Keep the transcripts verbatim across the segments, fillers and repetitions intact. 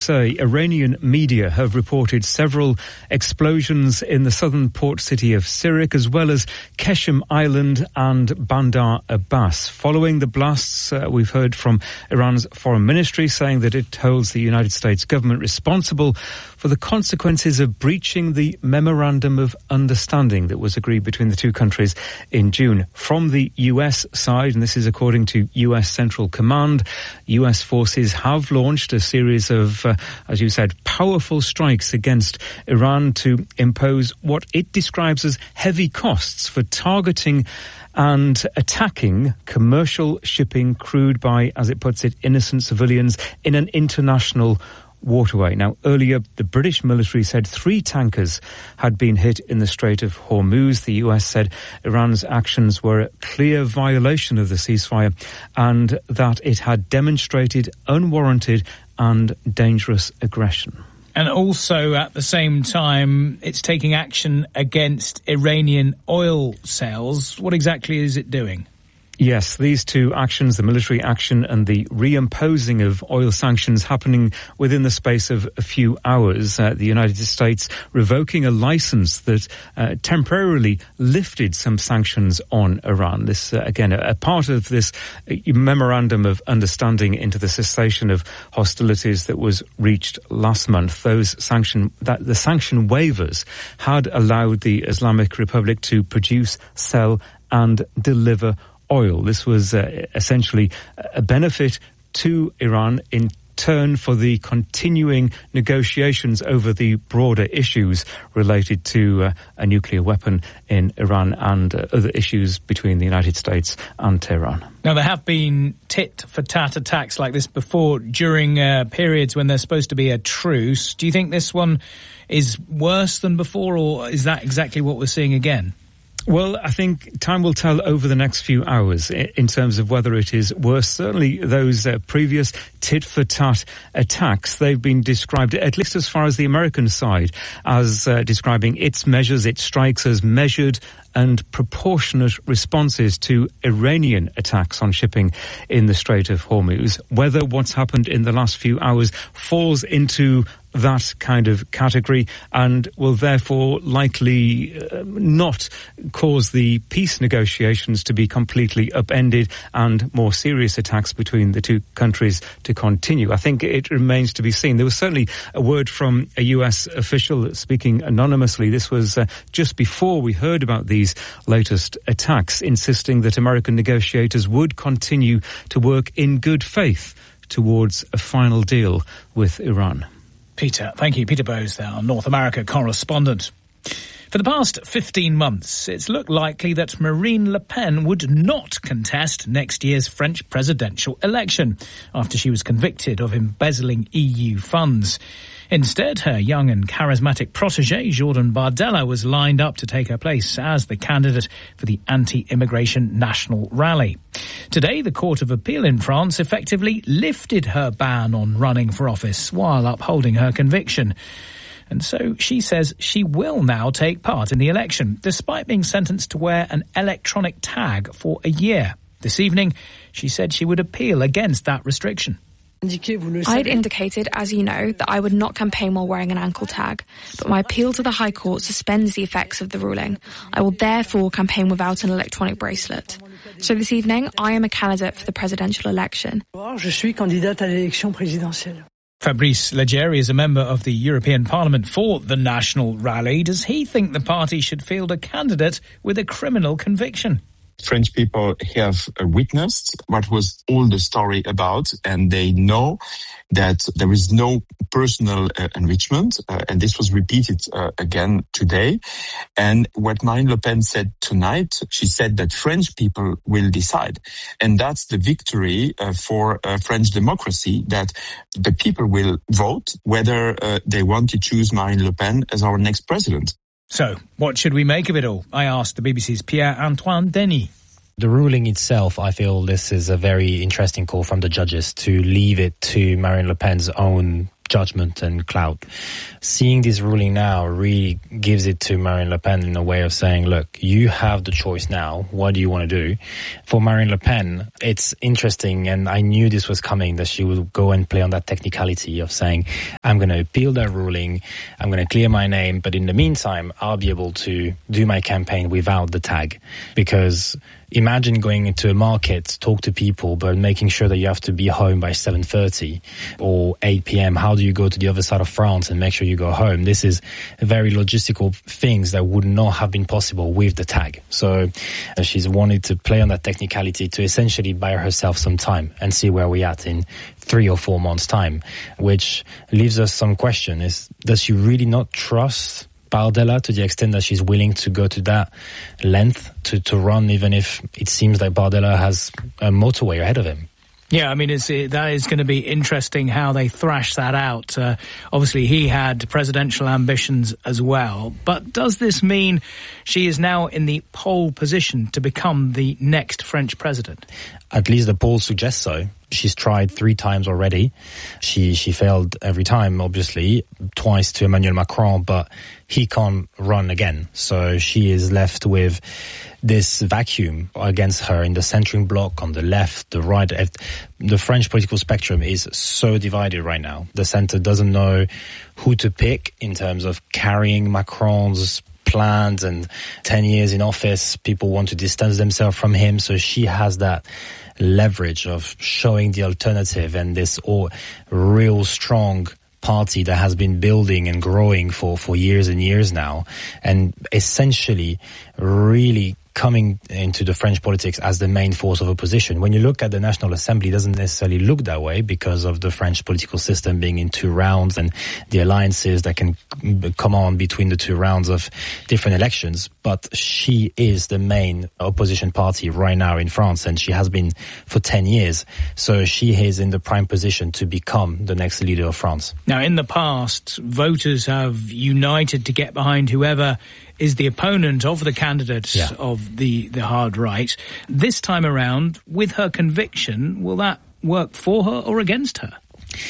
say Iranian media have reported several explosions in the southern port city of Sirik, as well as Qeshm Island and Bandar Abbas. Following the blasts, uh, we've heard from Iran's foreign ministry saying that it holds the United States government responsible for the consequences of breaching the Memorandum of Understanding that was agreed between the two countries in June. From the U S side, and this is according to U S Central Command, U S forces have launched a series of, uh, as you said, powerful strikes against Iran to impose what it describes as heavy costs for targeting and attacking commercial shipping crewed by, as it puts it, innocent civilians in an international waterway. Now, earlier, the British military said three tankers had been hit in the Strait of Hormuz. The U S said Iran's actions were a clear violation of the ceasefire and that it had demonstrated unwarranted and dangerous aggression. And also, at the same time, it's taking action against Iranian oil sales. What exactly is it doing? Yes, these two actions, the military action and the reimposing of oil sanctions happening within the space of a few hours. Uh, the United States revoking a license that uh, temporarily lifted some sanctions on Iran. This, uh, again, a, a part of this uh, memorandum of understanding into the cessation of hostilities that was reached last month. Those sanction, that the sanction waivers had allowed the Islamic Republic to produce, sell and deliver oil. This was uh, essentially a benefit to Iran in turn for the continuing negotiations over the broader issues related to uh, a nuclear weapon in Iran and uh, other issues between the United States and Tehran. Now, there have been tit-for-tat attacks like this before during uh, periods when there's supposed to be a truce. Do you think this one is worse than before, or is that exactly what we're seeing again? Well, I think time will tell over the next few hours in terms of whether it is worse. Certainly those uh, previous tit-for-tat attacks, they've been described, at least as far as the American side, as uh, describing its measures, its strikes as measured and proportionate responses to Iranian attacks on shipping in the Strait of Hormuz. Whether what's happened in the last few hours falls into that kind of category and will therefore likely uh, not cause the peace negotiations to be completely upended and more serious attacks between the two countries to continue. I think it remains to be seen. There was certainly a word from a U S official speaking anonymously. This was uh, just before we heard about these latest attacks, insisting that American negotiators would continue to work in good faith towards a final deal with Iran. Peter, thank you. Peter Bowes there, our North America correspondent. For the past fifteen months, it's looked likely that Marine Le Pen would not contest next year's French presidential election after she was convicted of embezzling E U funds. Instead, her young and charismatic protégé, Jordan Bardella, was lined up to take her place as the candidate for the anti-immigration National Rally. Today, the Court of Appeal in France effectively lifted her ban on running for office while upholding her conviction. And so she says she will now take part in the election, despite being sentenced to wear an electronic tag for a year. This evening, she said she would appeal against that restriction. I had indicated, as you know, that I would not campaign while wearing an ankle tag, but my appeal to the High Court suspends the effects of the ruling. I will therefore campaign without an electronic bracelet. So this evening, I am a candidate for the presidential election. Fabrice Leggeri is a member of the European Parliament for the National Rally. Does he think the party should field a candidate with a criminal conviction? French people have witnessed what was all the story about, and they know that there is no personal uh, enrichment, uh, and this was repeated uh, again today. And what Marine Le Pen said tonight, she said that French people will decide. And that's the victory uh, for uh, French democracy, that the people will vote whether uh, they want to choose Marine Le Pen as our next president. So, what should we make of it all? I asked the B B C's Pierre-Antoine Denis. The ruling itself, I feel this is a very interesting call from the judges to leave it to Marine Le Pen's own judgment and clout. Seeing this ruling now really gives it to Marine Le Pen in a way of saying, look, you have the choice now. What do you want to do? For Marine Le Pen, it's interesting, and I knew this was coming, that she would go and play on that technicality of saying, I'm going to appeal that ruling, I'm going to clear my name, but in the meantime, I'll be able to do my campaign without the tag. Because imagine going into a market, talk to people, but making sure that you have to be home by seven thirty or eight p.m. How do you go to the other side of France and make sure you go home? This is very logistical things that would not have been possible with the tag. So uh, she's wanted to play on that technicality to essentially buy herself some time and see where we're at in three or four months' time, which leaves us some question. Is, does she really not trust Bardella to the extent that she's willing to go to that length to, to run, even if it seems like Bardella has a motorway ahead of him? Yeah, I mean, it's, it, that is going to be interesting how they thrash that out. Uh, obviously, he had presidential ambitions as well. But does this mean she is now in the pole position to become the next French president? At least the polls suggest so. She's tried three times already. She she failed every time, obviously, twice to Emmanuel Macron, but he can't run again. So she is left with this vacuum against her in the centering bloc, on the left, the right. The French political spectrum is so divided right now. The centre doesn't know who to pick in terms of carrying Macron's plans, and ten years in office, people want to distance themselves from him. So she has that leverage of showing the alternative and this all real strong party that has been building and growing for, for years and years now, and essentially really coming into the French politics as the main force of opposition. When you look at the National Assembly, it doesn't necessarily look that way because of the French political system being in two rounds and the alliances that can come on between the two rounds of different elections. But she is the main opposition party right now in France, and she has been for ten years. So she is in the prime position to become the next leader of France. Now, in the past, voters have united to get behind whoever is the opponent of the candidate yeah. of the, the hard right. This time around, with her conviction, will that work for her or against her?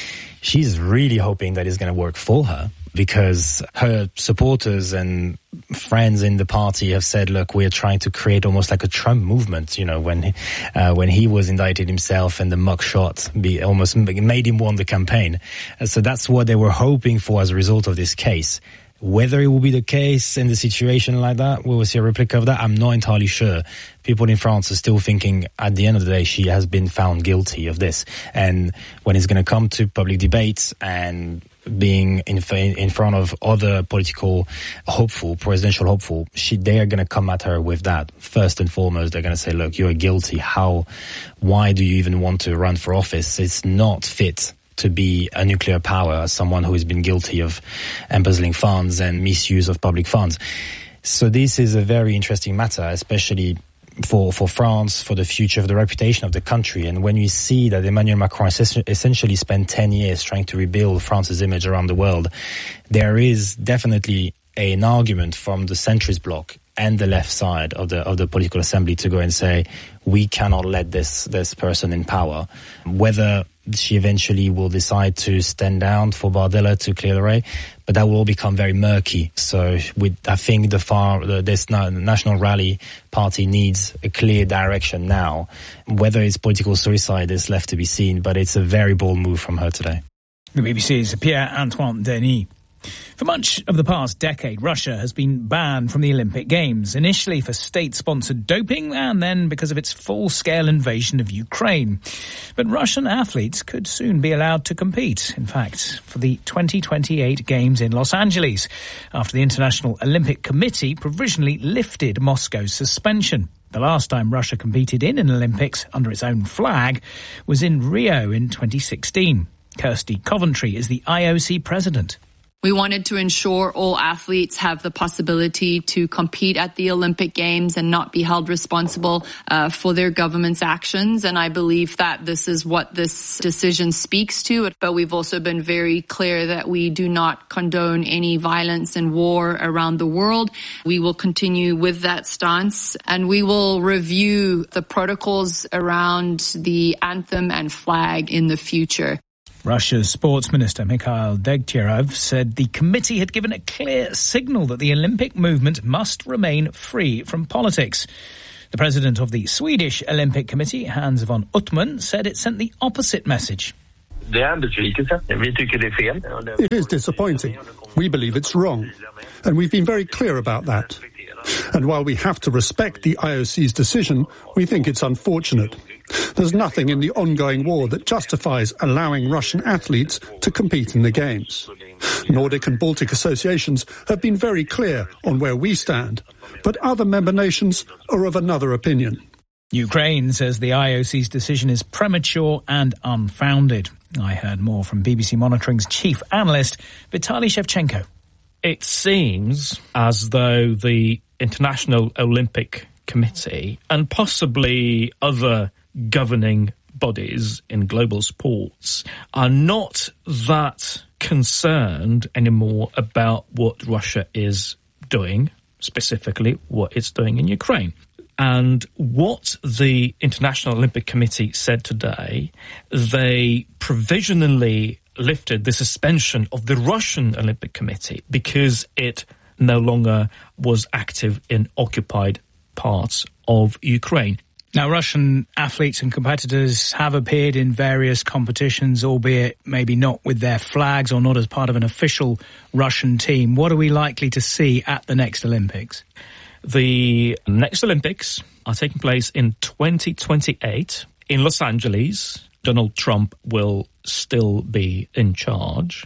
She's really hoping that it's going to work for her, because her supporters and friends in the party have said, look, we're trying to create almost like a Trump movement, you know, when he, uh, when he was indicted himself and the mugshot be almost made him won the campaign. Uh, so that's what they were hoping for as a result of this case. Whether it will be the case in the situation like that, we will see a replica of that, I'm not entirely sure. People in France are still thinking, at the end of the day, she has been found guilty of this. And when it's going to come to public debates and being in in front of other political hopeful, presidential hopeful, she, they are going to come at her with that. First and foremost, they're going to say, look, you're guilty. How, why do you even want to run for office? It's not fit to be a nuclear power as someone who has been guilty of embezzling funds and misuse of public funds. So this is a very interesting matter, especially for, for France, for the future of the reputation of the country. And when you see that Emmanuel Macron essentially spent ten years trying to rebuild France's image around the world, there is definitely an argument from the centrist bloc and the left side of the of the political assembly to go and say, we cannot let this this person in power. Whether she eventually will decide to stand down for Bardella to clear the way, but that will all become very murky. So with, I think the far the, this National Rally party needs a clear direction now. Whether it's political suicide is left to be seen, but it's a very bold move from her today. The B B C's Pierre-Antoine Denis. For much of the past decade, Russia has been banned from the Olympic Games, initially for state-sponsored doping and then because of its full-scale invasion of Ukraine. But Russian athletes could soon be allowed to compete, in fact, for the twenty twenty-eight Games in Los Angeles, after the International Olympic Committee provisionally lifted Moscow's suspension. The last time Russia competed in an Olympics under its own flag was in Rio in twenty sixteen. Kirsty Coventry is the I O C president. We wanted to ensure all athletes have the possibility to compete at the Olympic Games and not be held responsible uh, for their government's actions. And I believe that this is what this decision speaks to. But we've also been very clear that we do not condone any violence and war around the world. We will continue with that stance, and we will review the protocols around the anthem and flag in the future. Russia's sports minister Mikhail Degtyarev said the committee had given a clear signal that the Olympic movement must remain free from politics. The president of the Swedish Olympic Committee, Hans von Uttmann, said it sent the opposite message. It is disappointing. We believe it's wrong. And we've been very clear about that. And while we have to respect the I O C's decision, we think it's unfortunate. There's nothing in the ongoing war that justifies allowing Russian athletes to compete in the Games. Nordic and Baltic associations have been very clear on where we stand, but other member nations are of another opinion. Ukraine says the I O C's decision is premature and unfounded. I heard more from B B C Monitoring's chief analyst, Vitaly Shevchenko. It seems as though the International Olympic Committee and possibly other governing bodies in global sports are not that concerned anymore about what Russia is doing, specifically what it's doing in Ukraine. And what the International Olympic Committee said today, they provisionally lifted the suspension of the Russian Olympic Committee because it no longer was active in occupied parts of Ukraine. Now, Russian athletes and competitors have appeared in various competitions, albeit maybe not with their flags or not as part of an official Russian team. What are we likely to see at the next Olympics? The next Olympics are taking place in twenty twenty-eight in Los Angeles. Donald Trump will still be in charge,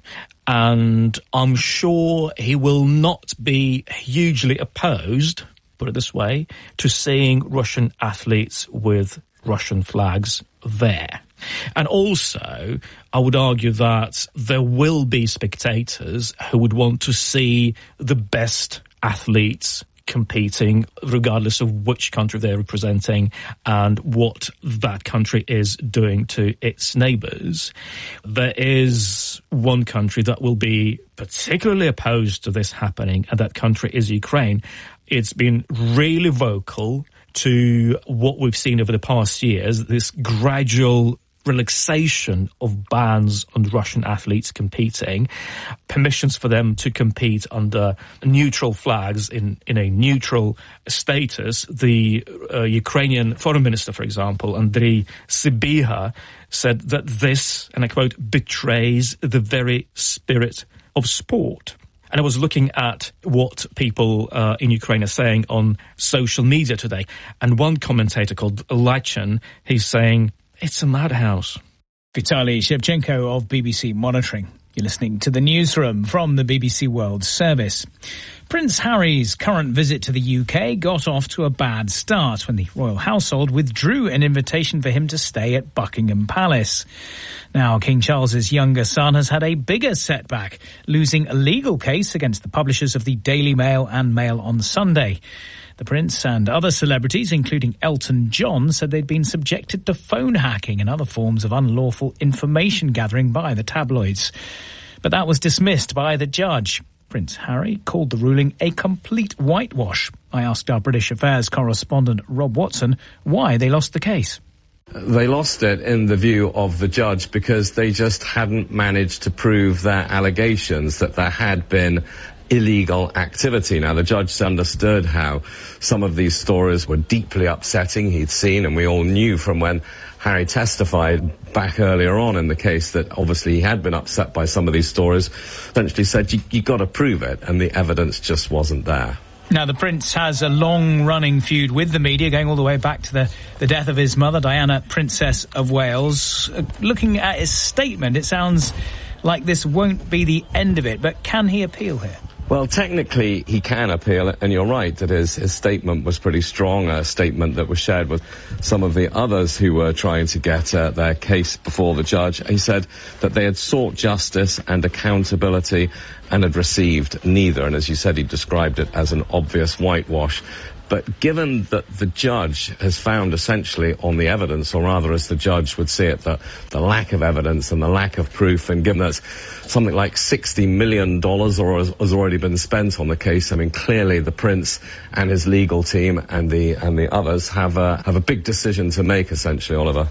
and I'm sure he will not be hugely opposed, put it this way, to seeing Russian athletes with Russian flags there. And also, I would argue that there will be spectators who would want to see the best athletes competing, regardless of which country they're representing and what that country is doing to its neighbours. There is one country that will be particularly opposed to this happening, and that country is Ukraine. It's been really vocal to what we've seen over the past years, this gradual relaxation of bans on Russian athletes competing, permissions for them to compete under neutral flags in, in a neutral status. The uh, Ukrainian foreign minister, for example, Andriy Sybiha, said that this, and I quote, betrays the very spirit of sport. And I was looking at what people uh, in Ukraine are saying on social media today. And one commentator called Lachin, he's saying, it's a madhouse. Vitaly Shevchenko of B B C Monitoring. You're listening to the newsroom from the B B C World Service. Prince Harry's current visit to the U K got off to a bad start when the royal household withdrew an invitation for him to stay at Buckingham Palace. Now, King Charles's younger son has had a bigger setback, losing a legal case against the publishers of the Daily Mail and Mail on Sunday. The Prince and other celebrities, including Elton John, said they'd been subjected to phone hacking and other forms of unlawful information gathering by the tabloids. But that was dismissed by the judge. Prince Harry called the ruling a complete whitewash. I asked our British Affairs correspondent Rob Watson why they lost the case. They lost it in the view of the judge because they just hadn't managed to prove their allegations that there had been illegal activity. Now, the judge understood how some of these stories were deeply upsetting. He'd seen, and we all knew from when Harry testified back earlier on in the case that obviously he had been upset by some of these stories, essentially said, you, you got to prove it, and the evidence just wasn't there. Now, the Prince has a long-running feud with the media, going all the way back to the, the death of his mother, Diana, Princess of Wales. Uh, looking at his statement, it sounds like this won't be the end of it, but can he appeal here? Well, technically, he can appeal, and you're right that his, his statement was pretty strong, a statement that was shared with some of the others who were trying to get uh, their case before the judge. He said that they had sought justice and accountability and had received neither, and as you said, he described it as an obvious whitewash. But given that the judge has found essentially on the evidence, or rather as the judge would see it, that the lack of evidence and the lack of proof, and given that something like sixty million dollars or has, has already been spent on the case, I mean, clearly the Prince and his legal team and the and the others have a, have a big decision to make, essentially, Oliver.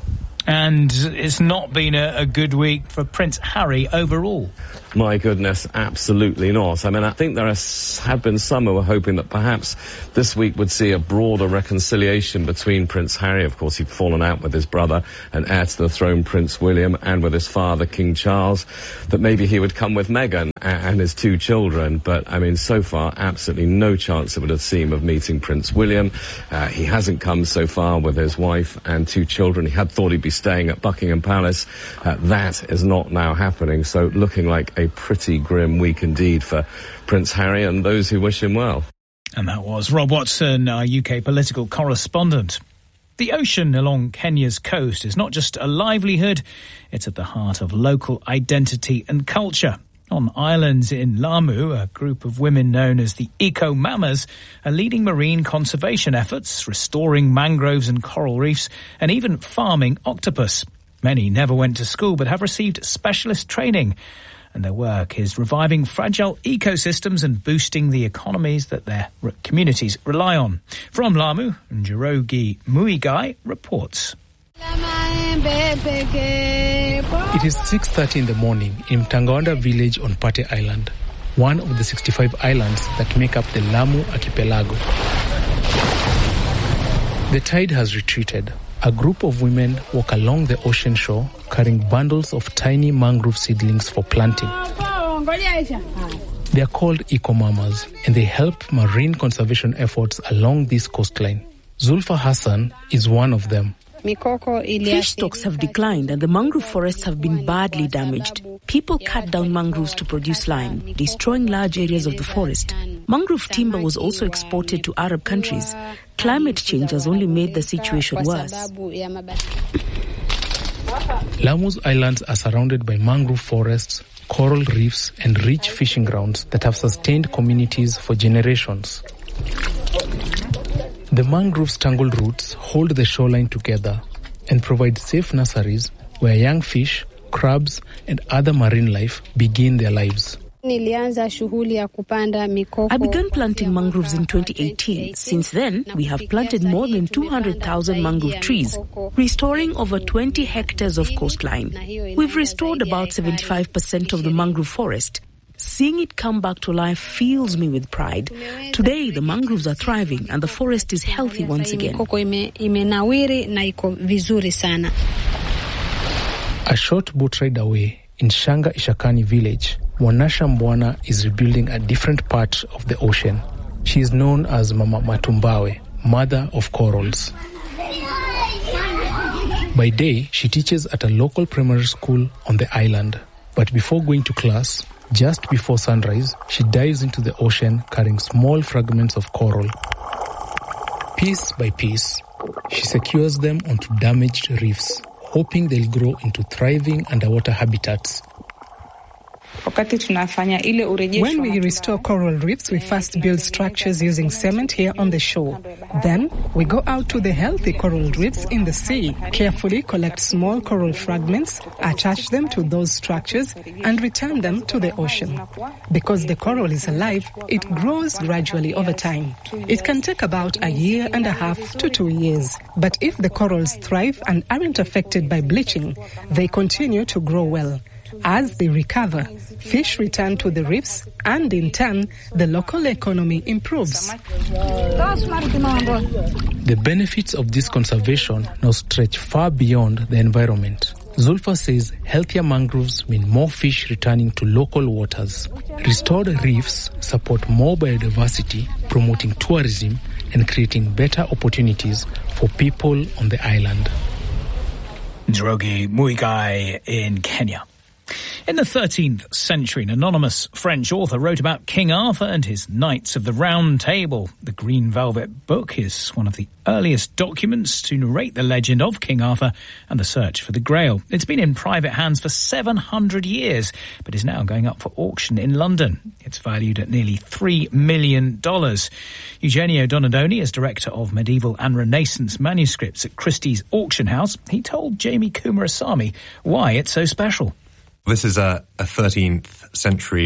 And it's not been a, a good week for Prince Harry overall. My goodness, absolutely not. I mean, I think there are, have been some who were hoping that perhaps this week would see a broader reconciliation between Prince Harry. Of course, he'd fallen out with his brother and heir to the throne, Prince William, and with his father, King Charles, that maybe he would come with Meghan and his two children. But, I mean, so far, absolutely no chance it would have seemed of meeting Prince William. Uh, he hasn't come so far with his wife and two children. He had thought he'd be staying at Buckingham Palace. Uh, that is not now happening. So looking like a pretty grim week indeed for Prince Harry and those who wish him well. And that was Rob Watson, our U K political correspondent. The ocean along Kenya's coast is not just a livelihood, it's at the heart of local identity and culture. On islands in Lamu, a group of women known as the Eco Mamas are leading marine conservation efforts, restoring mangroves and coral reefs, and even farming octopus. Many never went to school but have received specialist training, and their work is reviving fragile ecosystems and boosting the economies that their re- communities rely on. From Lamu, Njoroge Muigai reports. It is six thirty in the morning in Mtangawanda village on Pate Island, one of the sixty-five islands that make up the Lamu archipelago. The tide has retreated. A group of women walk along the ocean shore carrying bundles of tiny mangrove seedlings for planting. They are called Eco Mamas and they help marine conservation efforts along this coastline. Zulfa Hassan is one of them. Fish stocks have declined and the mangrove forests have been badly damaged. People cut down mangroves to produce lime, destroying large areas of the forest. Mangrove timber was also exported to Arab countries. Climate change has only made the situation worse. Lamu's islands are surrounded by mangrove forests, coral reefs, and rich fishing grounds that have sustained communities for generations. The mangrove's tangled roots hold the shoreline together and provide safe nurseries where young fish, crabs, and other marine life begin their lives. I began planting mangroves in twenty eighteen. Since then, we have planted more than two hundred thousand mangrove trees, restoring over twenty hectares of coastline. We've restored about seventy-five percent of the mangrove forest. Seeing it come back to life fills me with pride. Today, the mangroves are thriving and the forest is healthy once again. A short boat ride away, in Shanga Ishakani village, Mwanasha Mbwana is rebuilding a different part of the ocean. She is known as Mama Matumbawe, mother of corals. By day, she teaches at a local primary school on the island. But before going to class, just before sunrise, she dives into the ocean carrying small fragments of coral. Piece by piece, she secures them onto damaged reefs, hoping they'll grow into thriving underwater habitats. When we restore coral reefs, we first build structures using cement here on the shore. Then, we go out to the healthy coral reefs in the sea, carefully collect small coral fragments, attach them to those structures, and return them to the ocean. Because the coral is alive, it grows gradually over time. It can take about a year and a half to two years. But if the corals thrive and aren't affected by bleaching, they continue to grow well. As they recover, fish return to the reefs and in turn, the local economy improves. The benefits of this conservation now stretch far beyond the environment. Zulfa says healthier mangroves mean more fish returning to local waters. Restored reefs support more biodiversity, promoting tourism and creating better opportunities for people on the island. Njoroge Muigai in Kenya. In the thirteenth century, an anonymous French author wrote about King Arthur and his Knights of the Round Table. The Green Velvet Book is one of the earliest documents to narrate the legend of King Arthur and the search for the Grail. It's been in private hands for seven hundred years, but is now going up for auction in London. It's valued at nearly three million dollars. Eugenio Donadoni is director of medieval and Renaissance manuscripts at Christie's Auction House. He told Jamie Kumarasamy why it's so special. This is a, a thirteenth century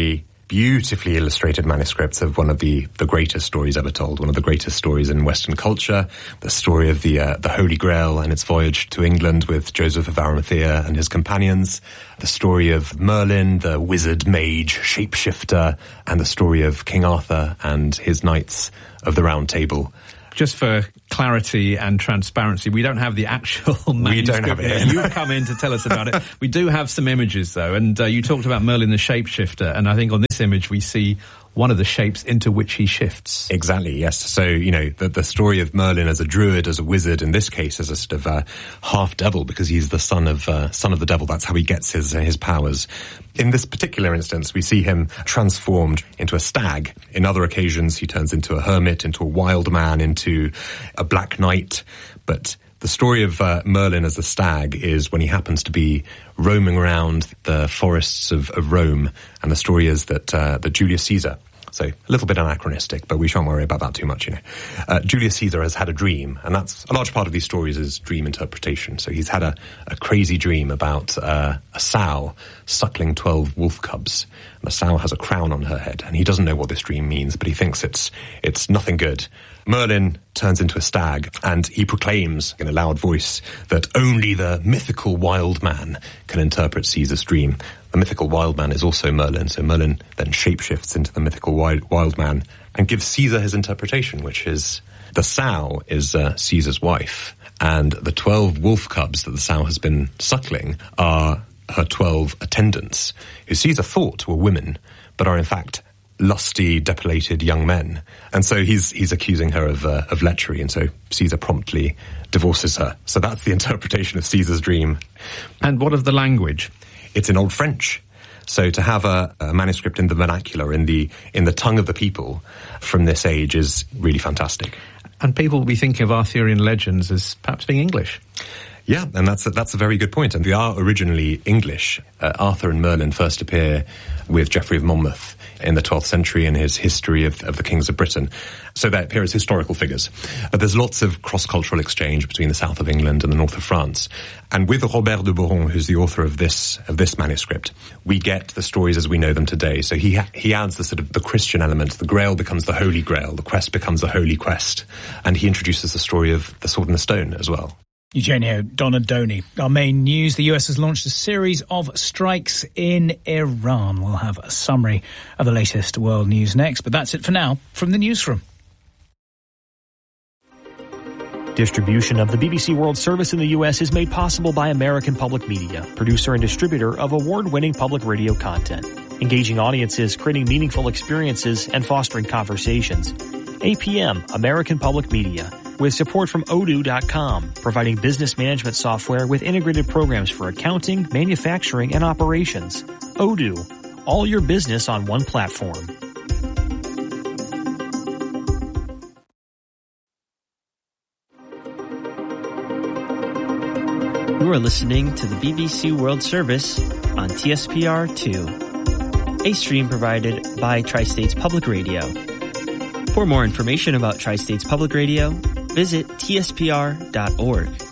beautifully illustrated manuscripts of one of the, the greatest stories ever told, one of the greatest stories in Western culture, the story of the uh, the Holy Grail and its voyage to England with Joseph of Arimathea and his companions, the story of Merlin, the wizard, mage, shapeshifter, and the story of King Arthur and his knights of the Round Table. Just for clarity and transparency, we don't have the actual manuscript. We don't have it. You've come in to tell us about it. We do have some images, though, and uh, you talked about Merlin the shapeshifter, and I think on this image we see one of the shapes into which he shifts. Exactly, yes. So, you know, the, the story of Merlin as a druid, as a wizard, in this case as a sort of uh, half-devil, because he's the son of uh, son of the devil. That's how he gets his uh, his powers. In this particular instance, we see him transformed into a stag. In other occasions, he turns into a hermit, into a wild man, into a black knight. But the story of uh, Merlin as a stag is when he happens to be roaming around the forests of, of Rome, and the story is that uh, that Julius Caesar, so a little bit anachronistic, but we shan't worry about that too much, you know. Uh, Julius Caesar has had a dream, and that's a large part of these stories is dream interpretation. So he's had a, a crazy dream about uh, a sow suckling twelve wolf cubs. And the sow has a crown on her head, and he doesn't know what this dream means, but he thinks it's it's nothing good. Merlin turns into a stag, and he proclaims in a loud voice that only the mythical wild man can interpret Caesar's dream. The mythical wild man is also Merlin, so Merlin then shapeshifts into the mythical wild, wild man and gives Caesar his interpretation, which is the sow is uh, Caesar's wife, and the twelve wolf cubs that the sow has been suckling are her twelve attendants, who Caesar thought were women, but are in fact lusty, depilated young men. And so he's he's accusing her of uh, of lechery, and so Caesar promptly divorces her. So that's the interpretation of Caesar's dream. And what of the language? It's in Old French. So to have a, a manuscript in the vernacular, in the in the tongue of the people from this age is really fantastic. And people will be thinking of Arthurian legends as perhaps being English. Yeah, and that's a, that's a very good point. And they are originally English. Uh, Arthur and Merlin first appear with Geoffrey of Monmouth in the twelfth century in his History of, of the Kings of Britain. So they appear as historical figures. But there's lots of cross-cultural exchange between the south of England and the north of France. And with Robert de Boron, who's the author of this of this manuscript, we get the stories as we know them today. So he ha- he adds the sort of the Christian element. The Grail becomes the Holy Grail. The quest becomes the Holy Quest. And he introduces the story of the Sword and the Stone as well. Eugenio Donadoni. Our main news, the U S has launched a series of strikes in Iran. We'll have a summary of the latest world news next, but that's it for now from the newsroom. Distribution of the B B C World Service in the U S is made possible by American Public Media, producer and distributor of award-winning public radio content, engaging audiences, creating meaningful experiences, and fostering conversations. A P M, American Public Media, with support from Odoo dot com, providing business management software with integrated programs for accounting, manufacturing, and operations. Odoo, all your business on one platform. You are listening to the B B C World Service on T S P R two, a stream provided by Tri-States Public Radio. For more information about Tri-States Public Radio, visit T S P R dot org.